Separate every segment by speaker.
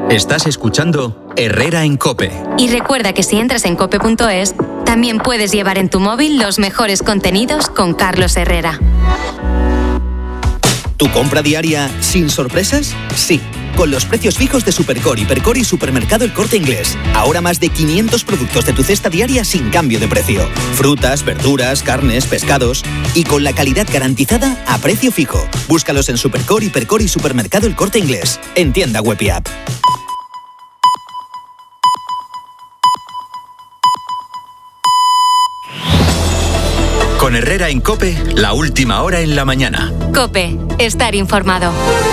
Speaker 1: Estás escuchando Herrera en COPE.
Speaker 2: Y recuerda que si entras en cope.es, también puedes llevar en tu móvil los mejores contenidos con Carlos Herrera.
Speaker 3: ¿Tu compra diaria sin sorpresas? Sí, con los precios fijos de Supercore, Hipercore y Supermercado El Corte Inglés. Ahora más de 500 productos de tu cesta diaria sin cambio de precio. Frutas, verduras, carnes, pescados. Y con la calidad garantizada a precio fijo. Búscalos en Supercore, Hipercore y Supermercado El Corte Inglés. En tienda web y app.
Speaker 1: Con Herrera en COPE, la última hora en la mañana.
Speaker 2: COPE, estar informado.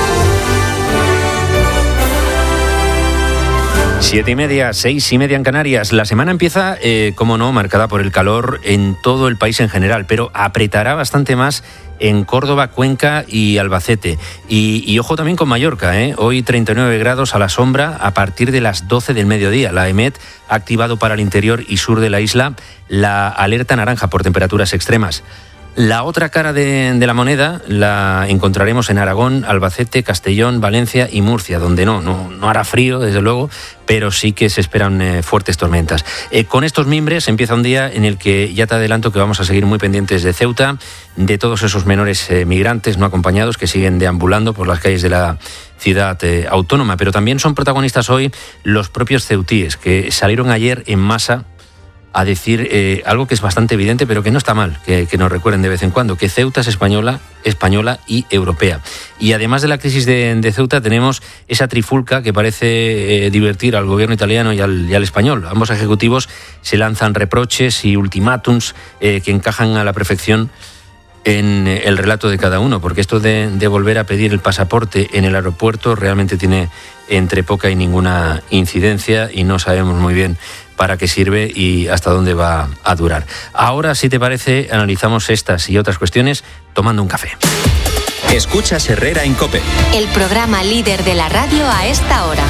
Speaker 4: 7:30, 6:30 en Canarias. La semana empieza, como no, marcada por el calor en todo el país en general, pero apretará bastante más en Córdoba, Cuenca y Albacete. Y ojo también con Mallorca, Hoy 39 grados a la sombra a partir de las 12 del mediodía. La EMET ha activado para el interior y sur de la isla la alerta naranja por temperaturas extremas. La otra cara de la moneda la encontraremos en Aragón, Albacete, Castellón, Valencia y Murcia, donde no hará frío, desde luego, pero sí que se esperan fuertes tormentas. Con estos mimbres empieza un día en el que ya te adelanto que vamos a seguir muy pendientes de Ceuta, de todos esos menores migrantes no acompañados que siguen deambulando por las calles de la ciudad autónoma, pero también son protagonistas hoy los propios ceutíes, que salieron ayer en masa a decir algo que es bastante evidente, pero que no está mal, que nos recuerden de vez en cuando, que Ceuta es española y europea. Y además de la crisis de Ceuta, tenemos esa trifulca que parece divertir al gobierno italiano y al español. Ambos ejecutivos se lanzan reproches y ultimátums que encajan a la perfección en el relato de cada uno, porque esto de volver a pedir el pasaporte en el aeropuerto realmente tiene entre poca y ninguna incidencia y no sabemos muy bien para qué sirve y hasta dónde va a durar. Ahora, si te parece, analizamos estas y otras cuestiones tomando un café.
Speaker 1: Escuchas Herrera en COPE.
Speaker 2: El programa líder de la radio a esta hora.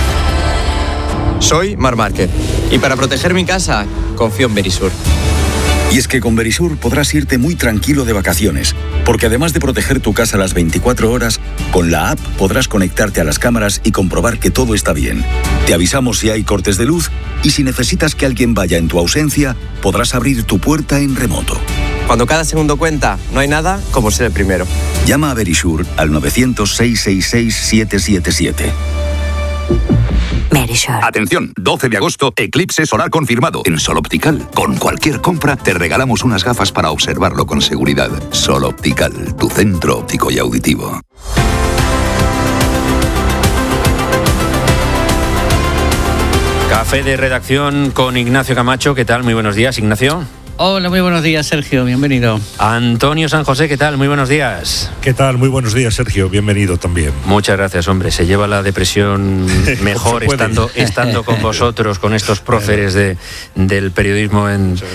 Speaker 5: Soy Marc Márquez y para proteger mi casa confío en Verisur.
Speaker 6: Y es que con Verisur podrás irte muy tranquilo de vacaciones, porque además de proteger tu casa las 24 horas, con la app podrás conectarte a las cámaras y comprobar que todo está bien. Te avisamos si hay cortes de luz y si necesitas que alguien vaya en tu ausencia, podrás abrir tu puerta en remoto.
Speaker 5: Cuando cada segundo cuenta, no hay nada como ser el primero.
Speaker 6: Llama a Verisur al 900-666-777.
Speaker 2: Verisur.
Speaker 7: Atención, 12 de agosto, eclipse solar confirmado. En Sol Optical, con cualquier compra, te regalamos unas gafas para observarlo con seguridad. Sol Optical, tu centro óptico y auditivo.
Speaker 4: Café de redacción con Ignacio Camacho. ¿Qué tal? Muy buenos días, Ignacio.
Speaker 8: Hola, muy buenos días, Sergio, bienvenido.
Speaker 4: Antonio San José, ¿qué tal? Muy buenos días.
Speaker 9: ¿Qué tal? Muy buenos días, Sergio, bienvenido también.
Speaker 4: Muchas gracias, hombre, se lleva la depresión mejor estando con vosotros, con estos próceres del periodismo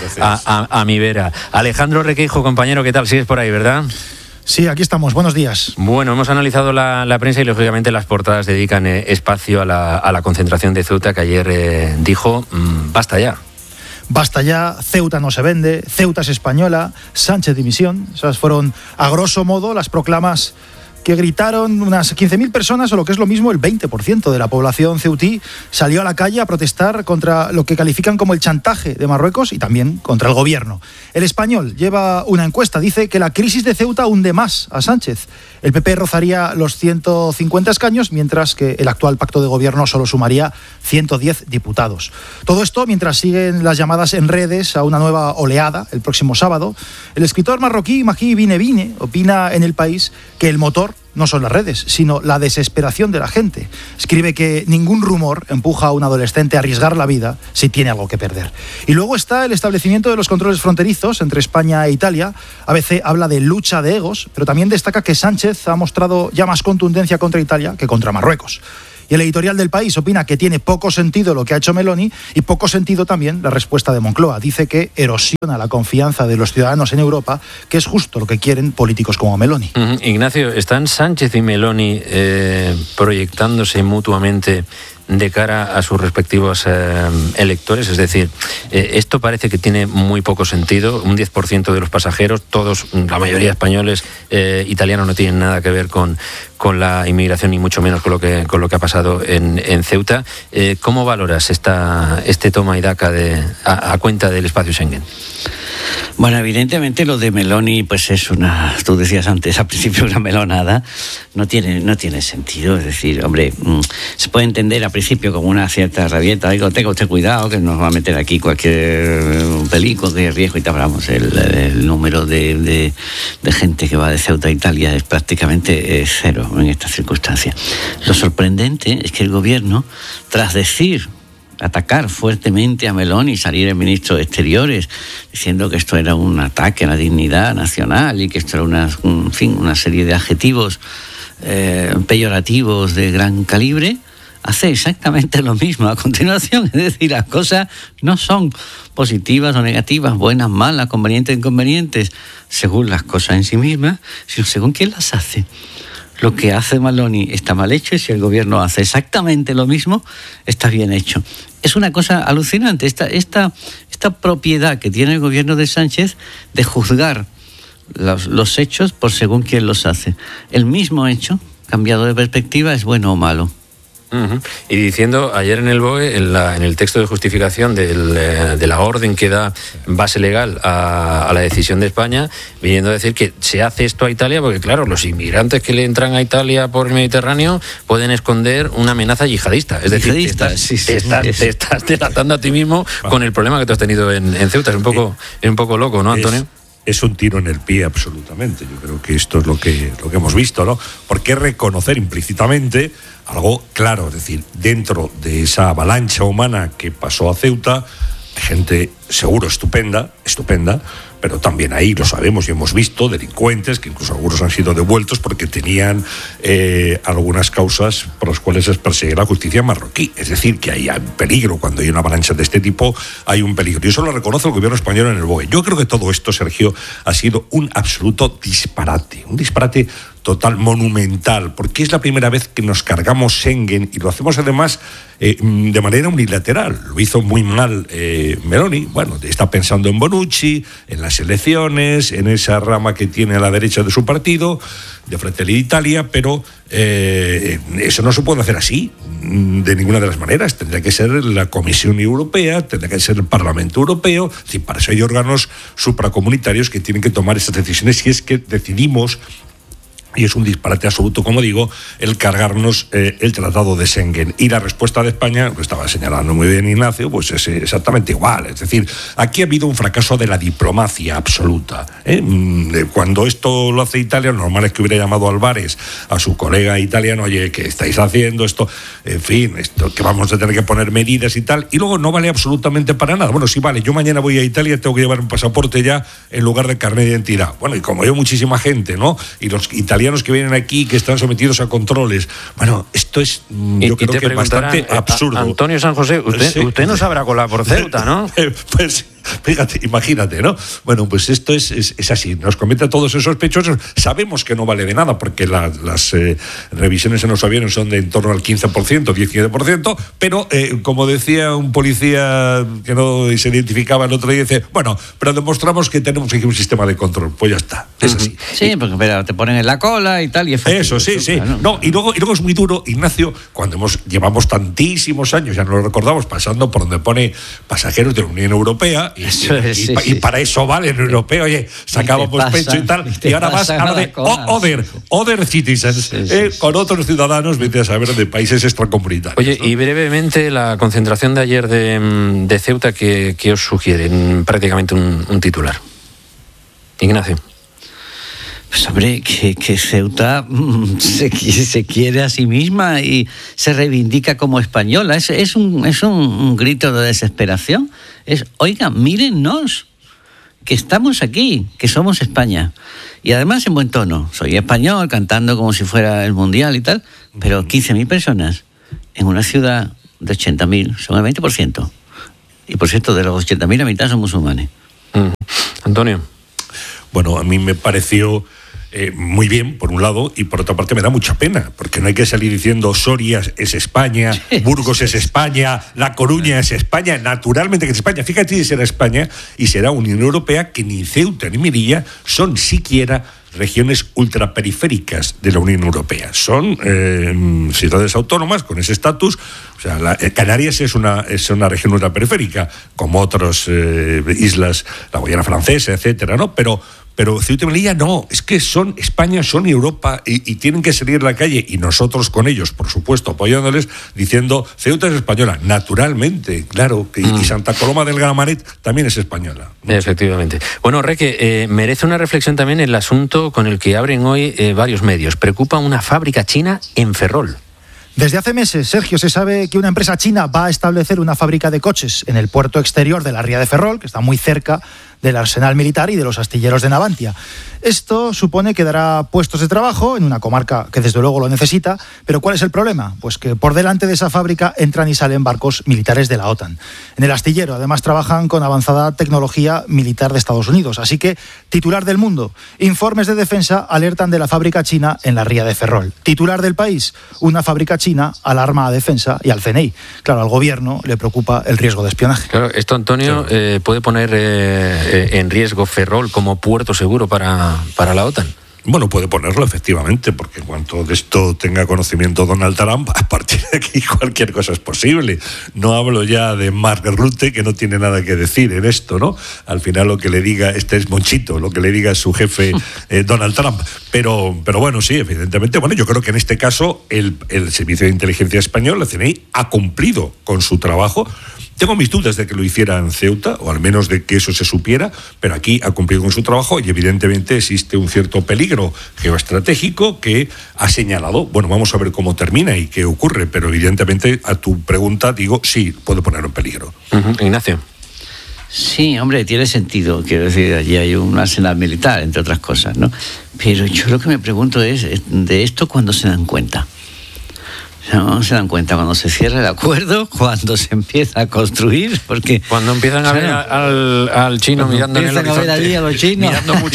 Speaker 4: a mi vera. Alejandro Requeijo, compañero, ¿qué tal? Sigues por ahí, ¿verdad?
Speaker 10: Sí, aquí estamos. Buenos días.
Speaker 4: Bueno, hemos analizado la prensa y, lógicamente, las portadas dedican espacio a la concentración de Ceuta, que ayer dijo, basta ya.
Speaker 10: Basta ya, Ceuta no se vende, Ceuta es española, Sánchez dimisión. Esas fueron, a grosso modo, las proclamas que gritaron unas 15.000 personas, o lo que es lo mismo, el 20% de la población ceutí salió a la calle a protestar contra lo que califican como el chantaje de Marruecos y también contra el gobierno. El Español lleva una encuesta, dice que la crisis de Ceuta hunde más a Sánchez. El PP rozaría los 150 escaños, mientras que el actual pacto de gobierno solo sumaría 110 diputados. Todo esto mientras siguen las llamadas en redes a una nueva oleada el próximo sábado. El escritor marroquí Mahdi Bine opina en El País que el motor no son las redes, sino la desesperación de la gente. Escribe que ningún rumor empuja a un adolescente a arriesgar la vida si tiene algo que perder. Y luego está el establecimiento de los controles fronterizos entre España e Italia. ABC habla de lucha de egos, pero también destaca que Sánchez ha mostrado ya más contundencia contra Italia que contra Marruecos. Y el editorial del País opina que tiene poco sentido lo que ha hecho Meloni y poco sentido también la respuesta de Moncloa. Dice que erosiona la confianza de los ciudadanos en Europa, que es justo lo que quieren políticos como Meloni.
Speaker 4: Ignacio, ¿están Sánchez y Meloni proyectándose mutuamente de cara a sus respectivos electores? Es decir, esto parece que tiene muy poco sentido. Un 10% de los pasajeros, todos, la mayoría españoles, italianos, no tienen nada que ver con con la inmigración, ni mucho menos con lo que ha pasado en Ceuta. ¿Cómo valoras este toma y daca a cuenta del espacio Schengen?
Speaker 8: Bueno, evidentemente lo de Meloni, pues es tú decías antes, al principio una melonada, no tiene sentido. Es decir, hombre, se puede entender al principio como una cierta rabieta, digo, tenga usted cuidado, que nos va a meter aquí cualquier peligro de riesgo y tal. Vamos, el número de gente que va de Ceuta a Italia es prácticamente cero en estas circunstancias. Lo sorprendente es que el gobierno, tras atacar fuertemente a Meloni y salir el ministro de Exteriores diciendo que esto era un ataque a la dignidad nacional y que esto era una serie de adjetivos peyorativos de gran calibre, hace exactamente lo mismo a continuación. Es decir, las cosas no son positivas o negativas, buenas, malas, convenientes, inconvenientes, según las cosas en sí mismas, sino según quién las hace. Lo que hace Meloni está mal hecho y si el gobierno hace exactamente lo mismo, está bien hecho. Es una cosa alucinante, esta propiedad que tiene el gobierno de Sánchez de juzgar los hechos por según quién los hace. El mismo hecho, cambiado de perspectiva, es bueno o malo.
Speaker 4: Uh-huh. Y diciendo ayer en el BOE, en el texto de justificación de la orden que da base legal a la decisión de España, viniendo a decir que se hace esto a Italia porque, claro, los inmigrantes que le entran a Italia por el Mediterráneo pueden esconder una amenaza yihadista. Es decir, te estás delatando a ti mismo con el problema que tú has tenido en Ceuta. Es un poco loco, ¿no, Antonio?
Speaker 9: Es un tiro en el pie, absolutamente. Yo creo que esto es lo que hemos visto, ¿no? Porque reconocer implícitamente algo claro, es decir, dentro de esa avalancha humana que pasó a Ceuta, gente seguro estupenda, pero también ahí lo sabemos y hemos visto delincuentes que incluso algunos han sido devueltos porque tenían algunas causas por las cuales es perseguir la justicia marroquí. Es decir, que hay un peligro cuando hay una avalancha de este tipo, hay un peligro. Y eso lo reconoce el gobierno español en el BOE. Yo creo que todo esto, Sergio, ha sido un absoluto disparate, total, monumental, porque es la primera vez que nos cargamos Schengen y lo hacemos además de manera unilateral. Lo hizo muy mal Meloni. Bueno, está pensando en Bonucci, en las elecciones, en esa rama que tiene a la derecha de su partido, de Fratelli d'Italia, pero eso no se puede hacer así, de ninguna de las maneras. Tendría que ser la Comisión Europea, tendría que ser el Parlamento Europeo. Es decir, para eso hay órganos supracomunitarios que tienen que tomar esas decisiones si es que decidimos. Y es un disparate absoluto, como digo, el cargarnos el Tratado de Schengen. Y la respuesta de España, lo estaba señalando muy bien Ignacio, pues es exactamente igual. Es decir, aquí ha habido un fracaso de la diplomacia absoluta. Cuando esto lo hace Italia, lo normal es que hubiera llamado Álvarez a su colega italiano, oye, ¿qué estáis haciendo esto? En fin, esto que vamos a tener que poner medidas y tal. Y luego no vale absolutamente para nada. Bueno, sí vale, yo mañana voy a Italia, tengo que llevar un pasaporte ya en lugar de carnet de identidad. Bueno, y como yo muchísima gente, ¿no? Y los italianos que vienen aquí, que están sometidos a controles. Bueno, esto es, yo creo que bastante absurdo.
Speaker 4: Antonio San José, usted no sabrá colar por Ceuta, ¿no?
Speaker 9: Pues fíjate, imagínate, ¿no? Bueno, pues esto es así. Nos cometen todos esos sospechosos. Sabemos que no vale de nada porque las revisiones en los aviones son de en torno al 15%, 17%, pero como decía un policía que no se identificaba el otro día, dice, bueno, pero demostramos que tenemos aquí un sistema de control. Pues ya está, es así.
Speaker 8: Sí, porque pero te ponen en la cola y tal. Y
Speaker 9: eso, sí. Claro. No, y luego es muy duro, Ignacio, cuando llevamos tantísimos años, ya no lo recordamos, pasando por donde pone pasajeros de la Unión Europea. Y para eso vale el europeo, oye, sacábamos pecho y tal, y ahora vas a de other citizens, con otros ciudadanos, vete a saber, de países extracomunitarios.
Speaker 4: Oye, y brevemente, la concentración de ayer de Ceuta, que os sugiere prácticamente un titular. Ignacio.
Speaker 8: Pues hombre, que Ceuta se quiere a sí misma y se reivindica como española. Es un grito de desesperación. Oigan, mírennos, que estamos aquí, que somos España. Y además en buen tono. Soy español, cantando como si fuera el Mundial y tal, pero 15.000 personas en una ciudad de 80.000 son el 20%. Y por cierto, de los 80.000 la mitad son musulmanes.
Speaker 4: Antonio.
Speaker 9: Bueno, a mí me pareció muy bien, por un lado, y por otra parte me da mucha pena, porque no hay que salir diciendo Soria es España, Burgos es España, La Coruña es España, naturalmente que es España. Fíjate si será España y será Unión Europea, que ni Ceuta ni Melilla son siquiera regiones ultraperiféricas de la Unión Europea. Son ciudades autónomas con ese estatus. O sea, Canarias es una región ultraperiférica, como otras islas, la Guayana Francesa, etcétera, ¿no? Pero Ceuta y Melilla no, es que son España, son Europa y tienen que salir a la calle, y nosotros con ellos, por supuesto, apoyándoles, diciendo Ceuta es española, naturalmente, claro, y Santa Coloma del Gramanet también es española.
Speaker 4: Efectivamente. Bueno, Reque, merece una reflexión también el asunto con el que abren hoy varios medios. Preocupa una fábrica china en Ferrol.
Speaker 10: Desde hace meses, Sergio, se sabe que una empresa china va a establecer una fábrica de coches en el puerto exterior de la ría de Ferrol, que está muy cerca del arsenal militar y de los astilleros de Navantia. Esto supone que dará puestos de trabajo en una comarca que desde luego lo necesita, pero ¿cuál es el problema? Pues que por delante de esa fábrica entran y salen barcos militares de la OTAN. En el astillero además trabajan con avanzada tecnología militar de Estados Unidos, así que, titular del Mundo, informes de defensa alertan de la fábrica china en la ría de Ferrol. Titular del País, una fábrica china alarma a Defensa y al CNI. Claro, al gobierno le preocupa el riesgo de espionaje.
Speaker 4: Claro, esto, Antonio, puede poner en riesgo Ferrol como puerto seguro para la OTAN.
Speaker 9: Bueno, puede ponerlo efectivamente, porque en cuanto de esto tenga conocimiento Donald Trump, a partir de aquí cualquier cosa es posible. No hablo ya de Mark Rutte, que no tiene nada que decir en esto, ¿no? Al final lo que le diga, este es Monchito, lo que le diga su jefe Donald Trump. Pero bueno, sí, evidentemente, bueno, yo creo que en este caso el Servicio de Inteligencia Español, la CNI, ha cumplido con su trabajo. Tengo mis dudas de que lo hiciera en Ceuta, o al menos de que eso se supiera, pero aquí ha cumplido con su trabajo y evidentemente existe un cierto peligro geoestratégico que ha señalado. Bueno, vamos a ver cómo termina y qué ocurre, pero evidentemente a tu pregunta digo, sí, puede ponerlo en peligro.
Speaker 4: Ignacio.
Speaker 8: Sí, hombre, tiene sentido. Quiero decir, allí hay un arsenal militar, entre otras cosas, ¿no? Pero yo lo que me pregunto es, de esto, ¿cuándo se dan cuenta? No se dan cuenta cuando se cierra el acuerdo, cuando se empieza a construir, porque
Speaker 4: cuando empiezan a ver al chino mirando en el horizonte,
Speaker 8: allí a los chinos,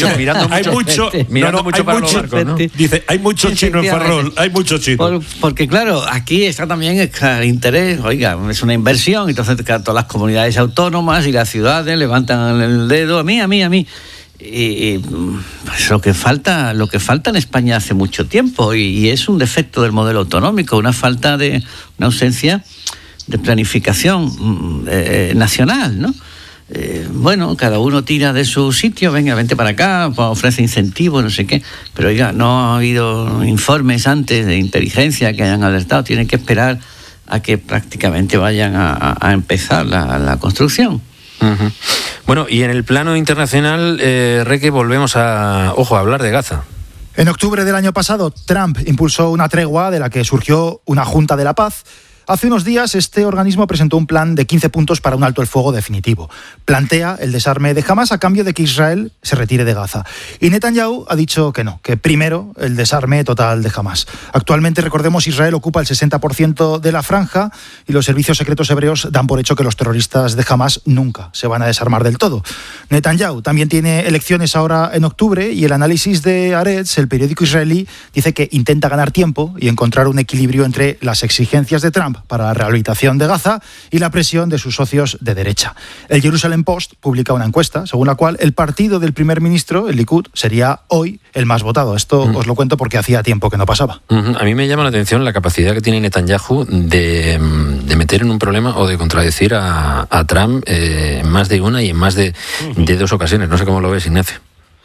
Speaker 4: mirando mucho para los barcos, ¿no?
Speaker 9: Dice, hay mucho chino en Ferrol, hay mucho chino.
Speaker 8: Porque claro, aquí está también el interés, oiga, es una inversión, entonces todas las comunidades autónomas y las ciudades levantan el dedo, a mí. Y pues lo que falta en España hace mucho tiempo, y es un defecto del modelo autonómico, una ausencia de planificación nacional, ¿no? Bueno, cada uno tira de su sitio, venga, vente para acá, ofrece incentivos, no sé qué, pero oiga, no ha habido informes antes de inteligencia que hayan alertado, tienen que esperar a que prácticamente vayan a empezar la construcción.
Speaker 4: Uh-huh. Bueno, y en el plano internacional, Reque, volvemos a hablar de Gaza.
Speaker 10: En octubre del año pasado, Trump impulsó una tregua de la que surgió una Junta de la Paz. Hace unos días, este organismo presentó un plan de 15 puntos para un alto el fuego definitivo. Plantea el desarme de Hamás a cambio de que Israel se retire de Gaza. Y Netanyahu ha dicho que no, que primero el desarme total de Hamás. Actualmente, recordemos, Israel ocupa el 60% de la franja y los servicios secretos hebreos dan por hecho que los terroristas de Hamás nunca se van a desarmar del todo. Netanyahu también tiene elecciones ahora en octubre y el análisis de Haaretz, el periódico israelí, dice que intenta ganar tiempo y encontrar un equilibrio entre las exigencias de Trump para la rehabilitación de Gaza y la presión de sus socios de derecha. El Jerusalem Post publica una encuesta según la cual el partido del primer ministro, el Likud, sería hoy el más votado. Esto os lo cuento porque hacía tiempo que no pasaba.
Speaker 4: A mí me llama la atención la capacidad que tiene Netanyahu de meter en un problema o de contradecir a Trump en más de una y en más de dos ocasiones. No sé cómo lo ves, Ignacio.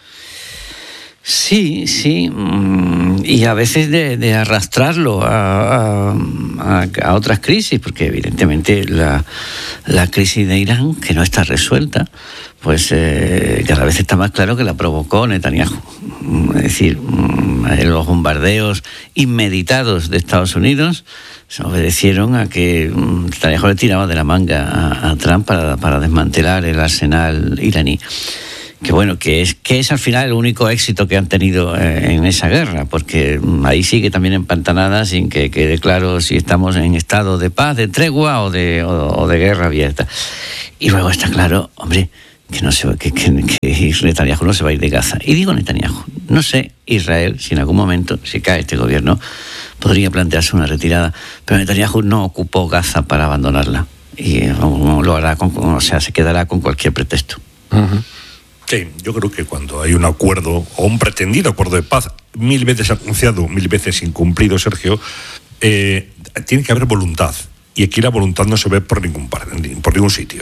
Speaker 8: Sí, y a veces de arrastrarlo a otras crisis, porque evidentemente la crisis de Irán, que no está resuelta, pues cada vez está más claro que la provocó Netanyahu. Es decir, los bombardeos inmeditados de Estados Unidos se obedecieron a que Netanyahu le tiraba de la manga a Trump para desmantelar el arsenal iraní. Que bueno, que es al final el único éxito que han tenido en esa guerra, porque ahí sigue también empantanada sin que quede claro si estamos en estado de paz, de tregua o de guerra abierta. Y luego está claro, hombre, que Netanyahu no se va a ir de Gaza. Y digo Netanyahu, no sé Israel si en algún momento, si cae este gobierno, podría plantearse una retirada, pero Netanyahu no ocupó Gaza para abandonarla y lo hará se quedará con cualquier pretexto.
Speaker 4: Uh-huh.
Speaker 9: Sí, yo creo que cuando hay un acuerdo o un pretendido acuerdo de paz, 1000 veces anunciado, 1000 veces incumplido, Sergio, tiene que haber voluntad. Y aquí la voluntad no se ve por ningún sitio.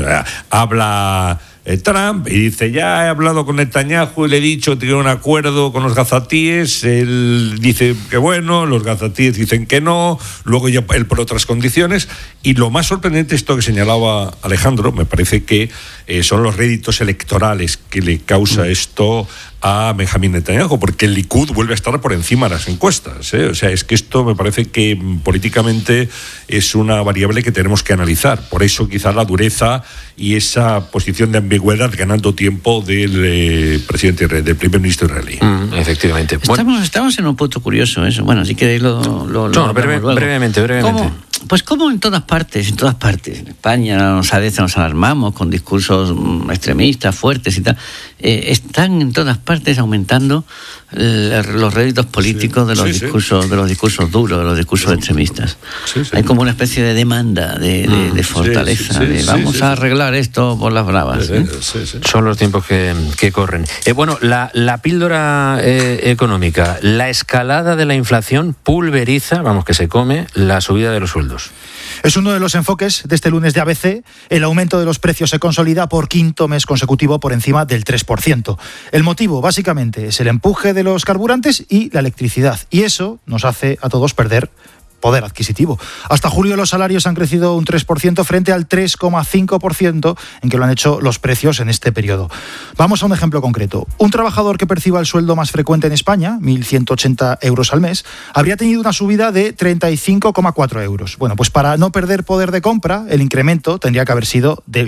Speaker 9: Habla Trump y dice, ya he hablado con Netanyahu y le he dicho que tiene un acuerdo con los gazatíes. Él dice que bueno, los gazatíes dicen que no, luego ya él por otras condiciones. Y lo más sorprendente, esto que señalaba Alejandro, me parece que son los réditos electorales que le causa esto a Benjamín Netanyahu, porque el Likud vuelve a estar por encima de las encuestas, ¿eh? O sea, es que esto me parece que políticamente es una variable que tenemos que analizar. Por eso quizás la dureza y esa posición de ambigüedad ganando tiempo del del primer ministro israelí.
Speaker 4: Efectivamente.
Speaker 8: Estamos en un punto curioso, eso. Bueno, si queréis
Speaker 4: brevemente.
Speaker 8: ¿Cómo en todas partes, en España a veces nos alarmamos con discursos extremistas, fuertes y tal, están en todas partes aumentando los réditos políticos de los discursos duros, de los discursos extremistas. Hay como una especie de demanda de fortaleza, vamos a arreglar esto por las bravas.
Speaker 4: Son los tiempos que corren. Bueno, la píldora económica, la escalada de la inflación pulveriza, que se come la subida de los sueldos.
Speaker 10: Es uno de los enfoques de este lunes de ABC. El aumento de los precios se consolida por quinto mes consecutivo por encima del 3%. El motivo, básicamente, es el empuje de los carburantes y la electricidad. Y eso nos hace a todos perder poder adquisitivo. Hasta julio los salarios han crecido un 3% frente al 3,5% en que lo han hecho los precios en este periodo. Vamos a un ejemplo concreto. Un trabajador que perciba el sueldo más frecuente en España, 1.180 euros al mes, habría tenido una subida de 35,4 euros. Bueno, pues para no perder poder de compra, el incremento tendría que haber sido de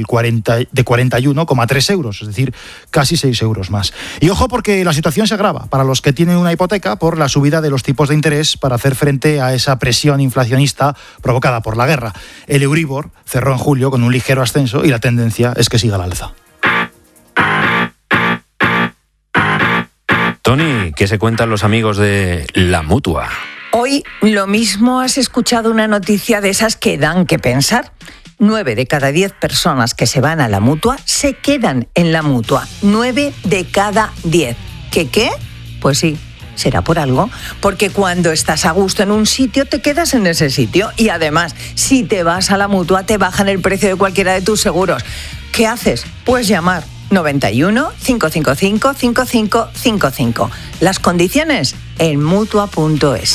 Speaker 10: 41,3 euros, es decir, casi 6 euros más. Y ojo, porque la situación se agrava para los que tienen una hipoteca por la subida de los tipos de interés para hacer frente a esa presión inflacionista provocada por la guerra. El Euribor cerró en julio con un ligero ascenso y la tendencia es que siga al alza.
Speaker 4: Tony, ¿qué se cuentan los amigos de La Mutua?
Speaker 11: Hoy lo mismo has escuchado una noticia de esas que dan que pensar. 9 de cada 10 personas que se van a La Mutua se quedan en La Mutua. 9 de cada 10. ¿Qué? Pues sí. Será por algo, porque cuando estás a gusto en un sitio te quedas en ese sitio y además si te vas a La Mutua te bajan el precio de cualquiera de tus seguros. ¿Qué haces? Pues llamar 91 555 5555. Las condiciones en Mutua.es.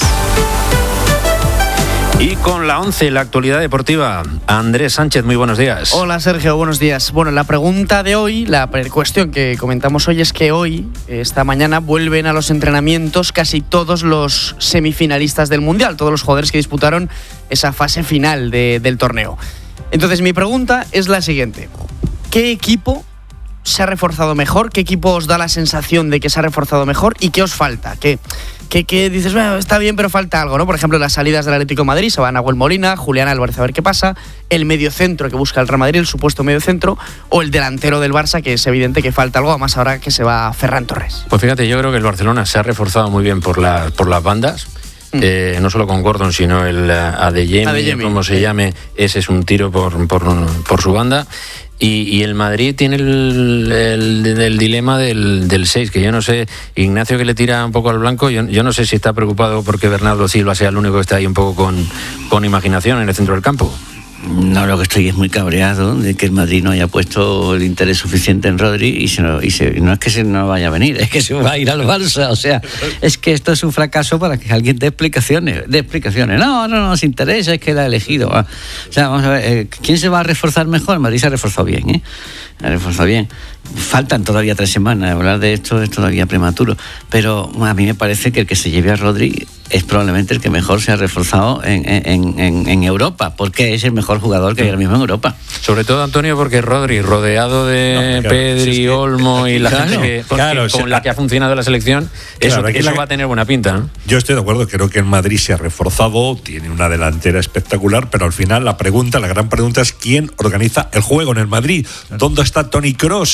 Speaker 4: Y con la 11, la actualidad deportiva, Andrés Sánchez, muy buenos días.
Speaker 12: Hola Sergio, buenos días. Bueno, la pregunta de hoy, la cuestión que comentamos hoy es que hoy, esta mañana, vuelven a los entrenamientos casi todos los semifinalistas del Mundial, todos los jugadores que disputaron esa fase final del torneo. Entonces mi pregunta es la siguiente: ¿qué equipo se ha reforzado mejor? ¿Qué equipo os da la sensación de que se ha reforzado mejor? ¿Y qué os falta? ¿Qué dices, bueno, está bien, pero falta algo, ¿no? Por ejemplo, las salidas del Atlético de Madrid, se van a Nahuel Molina, Julián Álvarez, a ver qué pasa, el mediocentro que busca el Real Madrid, el supuesto mediocentro, o el delantero del Barça, que es evidente que falta algo, además ahora que se va Ferran Torres.
Speaker 4: Pues fíjate, yo creo que el Barcelona se ha reforzado muy bien por las bandas. No solo con Gordon, sino el Adeyemi, como se llame, ese es un tiro por su banda. Y el Madrid tiene el dilema del 6, que yo no sé, Ignacio, que le tira un poco al blanco, yo no sé si está preocupado porque Bernardo Silva sea el único que está ahí un poco con imaginación en el centro del campo.
Speaker 8: No, lo que estoy es muy cabreado de que el Madrid no haya puesto el interés suficiente en Rodri y no es que se no vaya a venir, es que se va a ir al Barça. O sea, es que esto es un fracaso para que alguien dé explicaciones. No nos interesa, es que él ha elegido. O sea, vamos a ver, ¿quién se va a reforzar mejor? El Madrid se ha reforzado bien, Se ha reforzado bien. Faltan todavía 3 semanas, hablar de esto es todavía prematuro, pero a mí me parece que el que se lleve a Rodri es probablemente el que mejor se ha reforzado en Europa, porque es el mejor jugador que hay ahora mismo en Europa.
Speaker 4: Sobre todo, Antonio, porque Rodri, rodeado de Pedri, Olmo y la gente con la que ha funcionado la selección, eso va a tener buena pinta, ¿no?
Speaker 9: Yo estoy de acuerdo, creo que el Madrid se ha reforzado, tiene una delantera espectacular, pero al final la gran pregunta es ¿quién organiza el juego en el Madrid? ¿Dónde está Toni Kroos?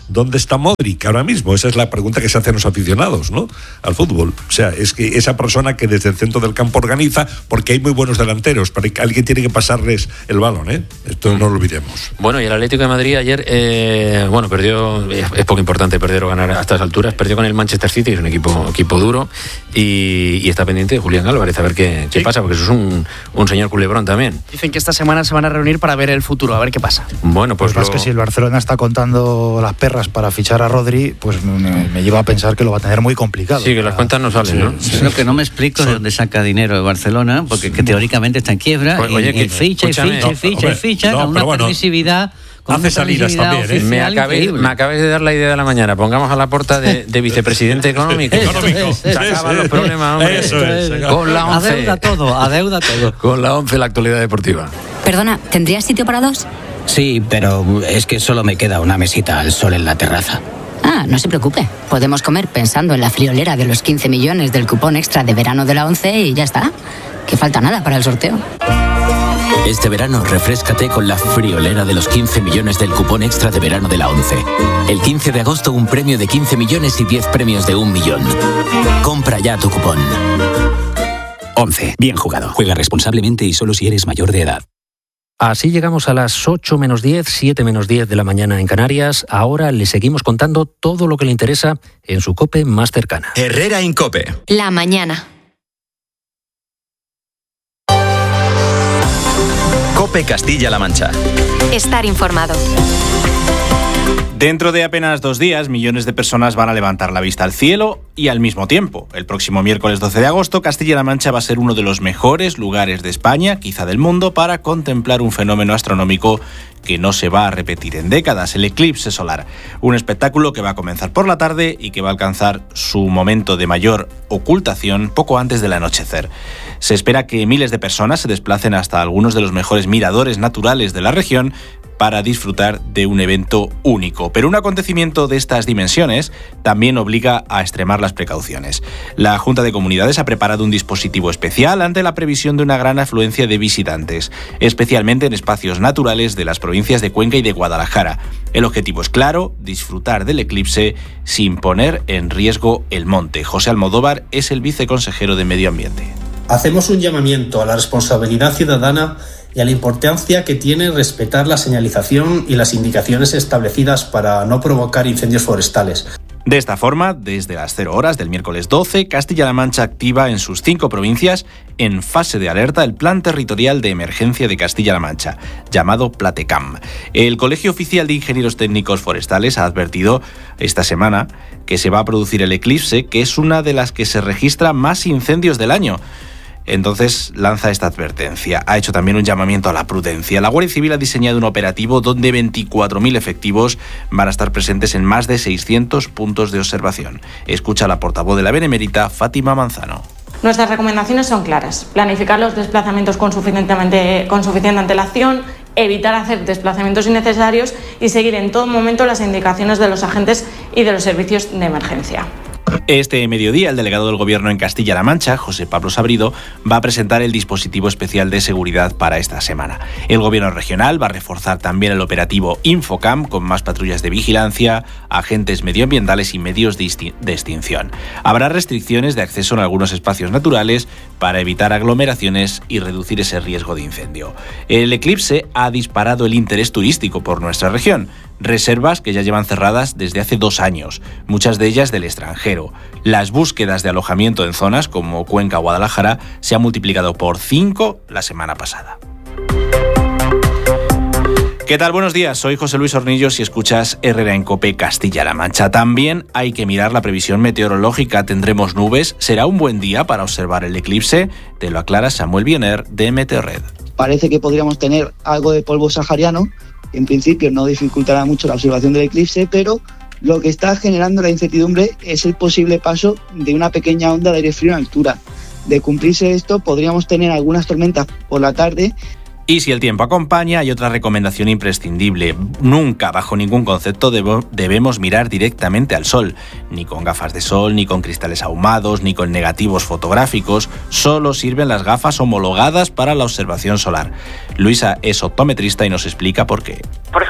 Speaker 9: ¿dónde está Modric ahora mismo? Esa es la pregunta que se hacen los aficionados, ¿no?, al fútbol. O sea, es que esa persona que desde el centro del campo organiza, porque hay muy buenos delanteros, pero alguien tiene que pasarles el balón, ¿eh? Esto no lo olvidemos.
Speaker 4: Bueno, y el Atlético de Madrid ayer, perdió, es poco importante perder o ganar a estas alturas, perdió con el Manchester City, es un equipo duro, y está pendiente de Julián Álvarez a ver qué pasa, porque eso es un señor culebrón también.
Speaker 12: Dicen que esta semana se van a reunir para ver el futuro, a ver qué pasa.
Speaker 4: Bueno, pues
Speaker 10: es que si el Barcelona está contando las perras para fichar a Rodri, pues me lleva a pensar que lo va a tener muy complicado.
Speaker 4: Sí, que las cuentas no salen, ¿no?
Speaker 8: Sí. Lo que no me explico es de dónde saca dinero el Barcelona, porque que teóricamente está en quiebra,
Speaker 4: pues, oye,
Speaker 8: y ficha, con una permisividad...
Speaker 9: Hace salidas también, ¿eh?
Speaker 4: Me acabáis de dar la idea de la mañana. Pongamos a Laporta de vicepresidente económico. Se acaban los problemas, hombre.
Speaker 9: Eso es.
Speaker 4: Con la 11.
Speaker 8: Adeuda todo.
Speaker 4: Con la 11 la actualidad deportiva.
Speaker 2: Perdona, ¿tendrías sitio para dos?
Speaker 13: Sí, pero es que solo me queda una mesita al sol en la terraza.
Speaker 2: Ah, no se preocupe. Podemos comer pensando en la friolera de los 15 millones del cupón extra de verano de la 11 y ya está. Que falta nada para el sorteo.
Speaker 14: Este verano refréscate con la friolera de los 15 millones del cupón extra de verano de la 11. El 15 de agosto un premio de 15 millones y 10 premios de 1 millón. Compra ya tu cupón.
Speaker 13: 11. Bien jugado. Juega responsablemente y solo si eres mayor de edad.
Speaker 4: Así llegamos a las 8 menos 10, 7 menos 10 de la mañana en Canarias. Ahora le seguimos contando todo lo que le interesa en su COPE más cercana.
Speaker 1: Herrera en COPE.
Speaker 2: La mañana.
Speaker 1: COPE Castilla-La Mancha.
Speaker 2: Estar informado.
Speaker 15: Dentro de apenas 2 días, millones de personas van a levantar la vista al cielo y al mismo tiempo. El próximo miércoles 12 de agosto, Castilla-La Mancha va a ser uno de los mejores lugares de España, quizá del mundo, para contemplar un fenómeno astronómico que no se va a repetir en décadas, el eclipse solar. Un espectáculo que va a comenzar por la tarde y que va a alcanzar su momento de mayor ocultación poco antes del anochecer. Se espera que miles de personas se desplacen hasta algunos de los mejores miradores naturales de la región para disfrutar de un evento único. Pero un acontecimiento de estas dimensiones también obliga a extremar las precauciones. La Junta de Comunidades ha preparado un dispositivo especial ante la previsión de una gran afluencia de visitantes, especialmente en espacios naturales de las provincias de Cuenca y de Guadalajara. El objetivo es claro, disfrutar del eclipse sin poner en riesgo el monte. José Almodóvar es el viceconsejero de Medio Ambiente.
Speaker 16: Hacemos un llamamiento a la responsabilidad ciudadana y a la importancia que tiene respetar la señalización y las indicaciones establecidas para no provocar incendios forestales.
Speaker 15: De esta forma, desde las 0 horas del miércoles 12, Castilla-La Mancha activa en sus 5 provincias, en fase de alerta, el Plan Territorial de Emergencia de Castilla-La Mancha, llamado Platecam. El Colegio Oficial de Ingenieros Técnicos Forestales ha advertido esta semana que se va a producir el eclipse, que es una de las que se registra más incendios del año. Entonces lanza esta advertencia. Ha hecho también un llamamiento a la prudencia. La Guardia Civil ha diseñado un operativo donde 24.000 efectivos van a estar presentes en más de 600 puntos de observación. Escucha a la portavoz de la Benemérita, Fátima Manzano.
Speaker 17: Nuestras recomendaciones son claras. Planificar los desplazamientos con suficiente antelación, evitar hacer desplazamientos innecesarios y seguir en todo momento las indicaciones de los agentes y de los servicios de emergencia.
Speaker 15: Este mediodía, el delegado del Gobierno en Castilla-La Mancha, José Pablo Sabrido, va a presentar el dispositivo especial de seguridad para esta semana. El Gobierno regional va a reforzar también el operativo Infocam con más patrullas de vigilancia, agentes medioambientales y medios de extinción. Habrá restricciones de acceso en algunos espacios naturales para evitar aglomeraciones y reducir ese riesgo de incendio. El eclipse ha disparado el interés turístico por nuestra región. Reservas que ya llevan cerradas desde hace 2 años, muchas de ellas del extranjero. Las búsquedas de alojamiento en zonas como Cuenca o Guadalajara se han multiplicado por 5 la semana pasada. ¿Qué tal? Buenos días, soy José Luis Hornillos y escuchas Herrera en COPE Castilla-La Mancha. También hay que mirar la previsión meteorológica. Tendremos nubes. ¿Será un buen día para observar el eclipse? Te lo aclara Samuel Biener de Meteorred.
Speaker 18: Parece que podríamos tener algo de polvo sahariano. En principio no dificultará mucho la observación del eclipse, pero lo que está generando la incertidumbre es el posible paso de una pequeña onda de aire frío en altura. De cumplirse esto, podríamos tener algunas tormentas por la tarde.
Speaker 15: Y si el tiempo acompaña, hay otra recomendación imprescindible. Nunca, bajo ningún concepto, debemos mirar directamente al sol. Ni con gafas de sol, ni con cristales ahumados, ni con negativos fotográficos. Solo sirven las gafas homologadas para la observación solar. Luisa es optometrista y nos explica por qué.
Speaker 19: Por ejemplo,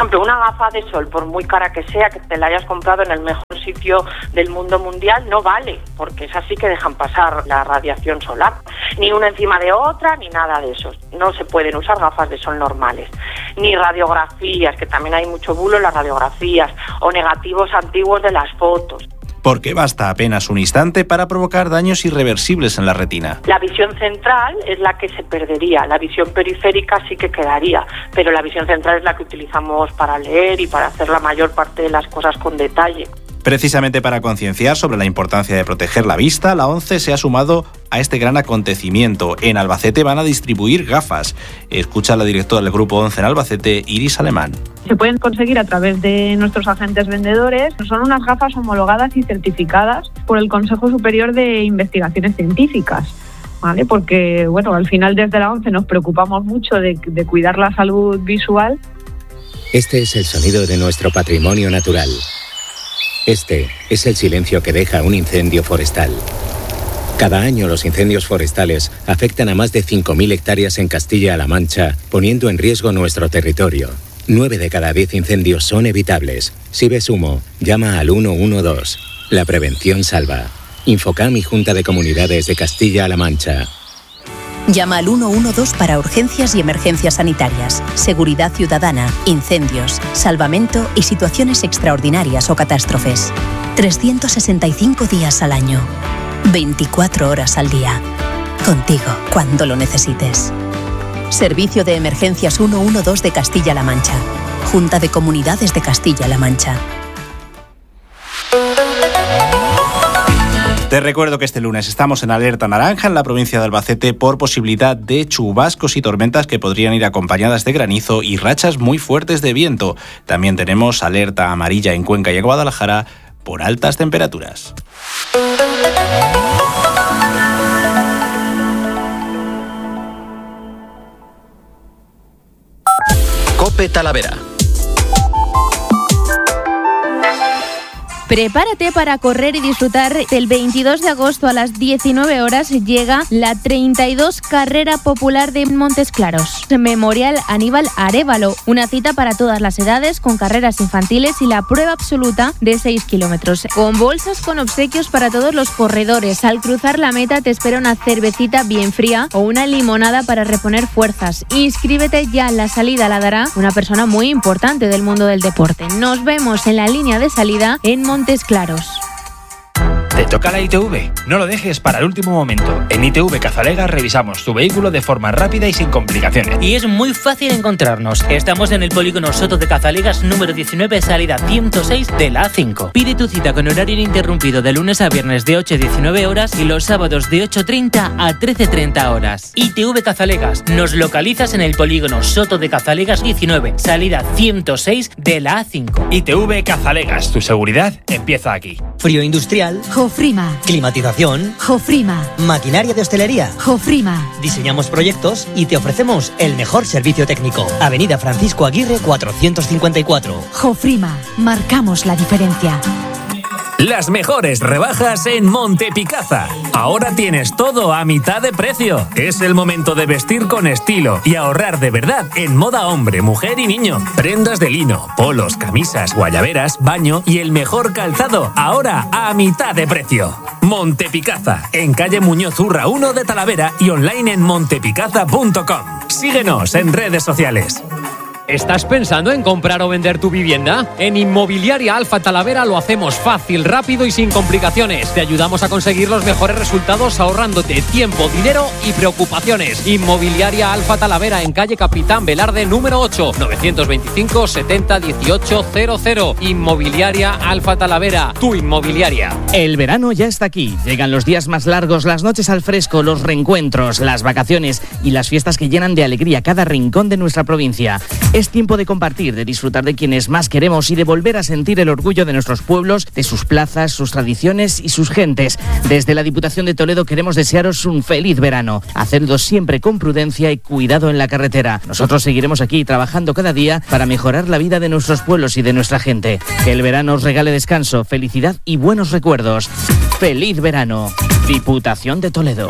Speaker 19: ejemplo, una gafa de sol, por muy cara que sea, que te la hayas comprado en el mejor sitio del mundo mundial, no vale, porque es así que dejan pasar la radiación solar. Ni una encima de otra, ni nada de eso. No se pueden usar gafas de sol normales. Ni radiografías, que también hay mucho bulo en las radiografías, o negativos antiguos de las fotos.
Speaker 15: Porque basta apenas un instante para provocar daños irreversibles en la retina.
Speaker 19: La visión central es la que se perdería, la visión periférica sí que quedaría, pero la visión central es la que utilizamos para leer y para hacer la mayor parte de las cosas con detalle.
Speaker 15: Precisamente para concienciar sobre la importancia de proteger la vista, la ONCE se ha sumado a este gran acontecimiento. En Albacete van a distribuir gafas. Escucha a la directora del Grupo ONCE en Albacete, Iris Alemán.
Speaker 20: Se pueden conseguir a través de nuestros agentes vendedores. Son unas gafas homologadas y certificadas por el Consejo Superior de Investigaciones Científicas, ¿vale? Porque, bueno, al final desde la ONCE nos preocupamos mucho de cuidar la salud visual.
Speaker 21: Este es el sonido de nuestro patrimonio natural. Este es el silencio que deja un incendio forestal. Cada año los incendios forestales afectan a más de 5.000 hectáreas en Castilla-La Mancha, poniendo en riesgo nuestro territorio. 9 de cada 10 incendios son evitables. Si ves humo, llama al 112. La prevención salva. Infocam y Junta de Comunidades de Castilla-La Mancha.
Speaker 22: Llama al 112 para urgencias y emergencias sanitarias, seguridad ciudadana, incendios, salvamento y situaciones extraordinarias o catástrofes. 365 días al año, 24 horas al día. Contigo cuando lo necesites. Servicio de Emergencias 112 de Castilla-La Mancha. Junta de Comunidades de Castilla-La Mancha.
Speaker 15: Te recuerdo que este lunes estamos en alerta naranja en la provincia de Albacete por posibilidad de chubascos y tormentas que podrían ir acompañadas de granizo y rachas muy fuertes de viento. También tenemos alerta amarilla en Cuenca y en Guadalajara por altas temperaturas.
Speaker 1: COPE Talavera.
Speaker 23: Prepárate para correr y disfrutar. El 22 de agosto a las 19 horas llega la 32 Carrera Popular de Montes Claros. Memorial Aníbal Arévalo, una cita para todas las edades con carreras infantiles y la prueba absoluta de 6 kilómetros. Con bolsas con obsequios para todos los corredores. Al cruzar la meta te espera una cervecita bien fría o una limonada para reponer fuerzas. Inscríbete ya, la salida la dará una persona muy importante del mundo del deporte. Nos vemos en la línea de salida en Montes Claros.
Speaker 24: ¿Te toca la ITV? No lo dejes para el último momento. En ITV Cazalegas revisamos tu vehículo de forma rápida y sin complicaciones.
Speaker 25: Y es muy fácil encontrarnos. Estamos en el polígono Soto de Cazalegas número 19, salida 106 de la A5. Pide tu cita con horario ininterrumpido de lunes a viernes de 8 a 19 horas y los sábados de 8:30 a 13:30 horas. ITV Cazalegas. Nos localizas en el polígono Soto de Cazalegas 19, salida 106 de la A5.
Speaker 24: ITV Cazalegas. Tu seguridad empieza aquí.
Speaker 26: Frío industrial.
Speaker 23: Jofrima.
Speaker 26: Climatización.
Speaker 23: Jofrima.
Speaker 26: Maquinaria de hostelería.
Speaker 23: Jofrima.
Speaker 26: Diseñamos proyectos y te ofrecemos el mejor servicio técnico. Avenida Francisco Aguirre 454.
Speaker 23: Jofrima. Marcamos la diferencia.
Speaker 27: Las mejores rebajas en Montepicasa. Ahora tienes todo a mitad de precio. Es el momento de vestir con estilo y ahorrar de verdad en moda hombre, mujer y niño. Prendas de lino, polos, camisas, guayaberas, baño y el mejor calzado. Ahora a mitad de precio. Montepicasa, en calle Muñoz Urra 1 de Talavera y online en montepicasa.com. Síguenos en redes sociales.
Speaker 28: ¿Estás pensando en comprar o vender tu vivienda? En Inmobiliaria Alfa Talavera lo hacemos fácil, rápido y sin complicaciones. Te ayudamos a conseguir los mejores resultados ahorrándote tiempo, dinero y preocupaciones. Inmobiliaria Alfa Talavera en calle Capitán Velarde número 8, 925 70 18 00. Inmobiliaria Alfa Talavera, tu inmobiliaria.
Speaker 29: El verano ya está aquí. Llegan los días más largos, las noches al fresco, los reencuentros, las vacaciones y las fiestas que llenan de alegría cada rincón de nuestra provincia. Es tiempo de compartir, de disfrutar de quienes más queremos y de volver a sentir el orgullo de nuestros pueblos, de sus plazas, sus tradiciones y sus gentes. Desde la Diputación de Toledo queremos desearos un feliz verano. Hacedlo siempre con prudencia y cuidado en la carretera. Nosotros seguiremos aquí trabajando cada día para mejorar la vida de nuestros pueblos y de nuestra gente. Que el verano os regale descanso, felicidad y buenos recuerdos. ¡Feliz verano! Diputación de Toledo.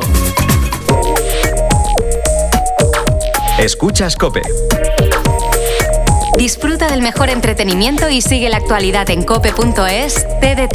Speaker 1: Escuchas COPE.
Speaker 3: Disfruta del mejor entretenimiento y sigue la actualidad en cope.es, TDT.